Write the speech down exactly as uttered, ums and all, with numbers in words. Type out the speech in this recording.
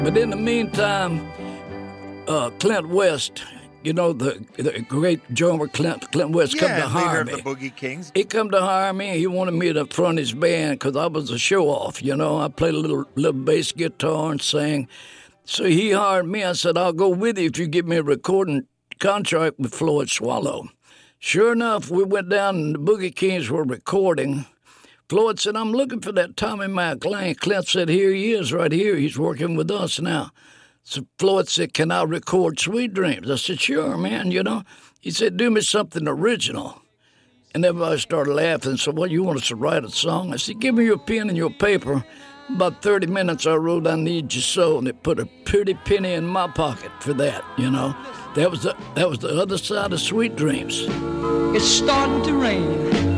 But in the meantime, uh, Clint West, you know, the, the great drummer Clint, Clint West, yeah, come to hire leader me. of the Boogie Kings. He come to hire me. He wanted me to front his band because I was a show-off, you know. I played a little, little bass guitar and sang. So he hired me. I said, I'll go with you if you give me a recording contract with Floyd Swallow. Sure enough, we went down and the Boogie Kings were recording. Floyd said, I'm looking for that Tommy McLean. Clint said, here he is right here. He's working with us now. So Floyd said, can I record Sweet Dreams? I said, sure, man, you know. He said, do me something original. And everybody started laughing. So, well, you want us to write a song? I said, give me your pen and your paper. About thirty minutes, I wrote I Need You So, and it put a pretty penny in my pocket for that, you know. That was the, that was the other side of Sweet Dreams. It's starting to rain.